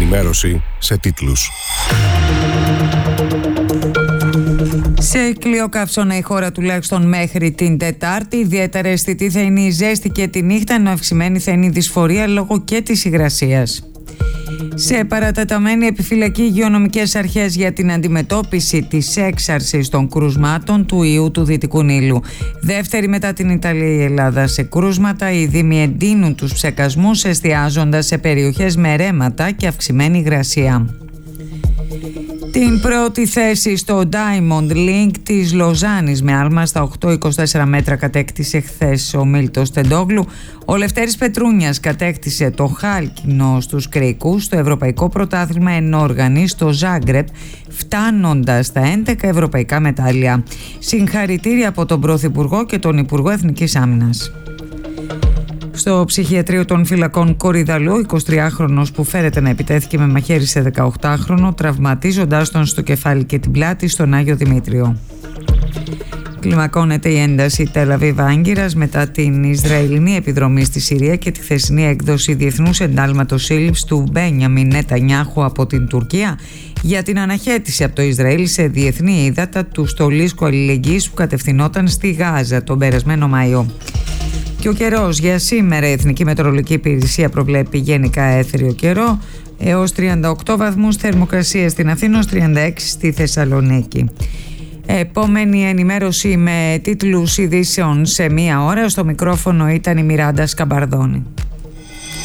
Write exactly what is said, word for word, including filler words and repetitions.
ενημέρωση σε τίτλους. Σε κλειό καύσωνα η χώρα τουλάχιστον μέχρι την Τετάρτη. Ιδιαίτερα αισθητή θα είναι η ζέστη και τη νύχτα, ενώ αυξημένη θα είναι η δυσφορία λόγω και της υγρασίας. Σε παρατεταμένη επιφυλακή υγειονομικές αρχές για την αντιμετώπιση της έξαρσης των κρούσματων του ιού του Δυτικού Νείλου. Δεύτερη μετά την Ιταλία η Ελλάδα σε κρούσματα. Οι δήμοι εντείνουν τους ψεκασμούς εστιάζοντας σε περιοχές με ρέματα και αυξημένη υγρασία. Την πρώτη θέση στο Diamond Link της Λοζάνης με άλμα στα οκτώ κόμμα είκοσι τέσσερα μέτρα κατέκτησε χθες ο Μίλτος Τεντόγλου. Ο Λευτέρης Πετρούνιας κατέκτησε το χάλκινο στους κρίκους στο Ευρωπαϊκό Πρωτάθλημα Ενόργανης στο Ζάγκρεπ, φτάνοντας στα έντεκα ευρωπαϊκά μετάλλια. Συγχαρητήρια από τον Πρωθυπουργό και τον Υπουργό Άμυνας. Στο ψυχιατρίο των φυλακών Κορυδαλού, εικοσιτριάχρονος που φέρεται να επιτέθηκε με μαχαίρι σε δεκαοκτάχρονο, τραυματίζοντας τον στο κεφάλι και την πλάτη στον Άγιο Δημήτριο. Κλιμακώνεται η ένταση Τελ Αβίβ Άγκυρας μετά την Ισραηλινή επιδρομή στη Συρία και τη χθεσινή έκδοση διεθνούς εντάλματος σύλληψης του Μπένιαμιν Νετανιάχου από την Τουρκία για την αναχέτηση από το Ισραήλ σε διεθνή ύδατα του στολίσκου αλληλεγγύης που κατευθυνόταν στη Γάζα τον περασμένο Μάιο. Και ο καιρός για σήμερα, η Εθνική Μετεωρολογική Υπηρεσία προβλέπει γενικά έθριο καιρό έως τριάντα οκτώ βαθμούς, θερμοκρασία στην Αθήνα, τριάντα έξι στη Θεσσαλονίκη. Επόμενη ενημέρωση με τίτλους ειδήσεων σε μία ώρα. Στο μικρόφωνο ήταν η Μιράντα Σκαμπαρδόνη.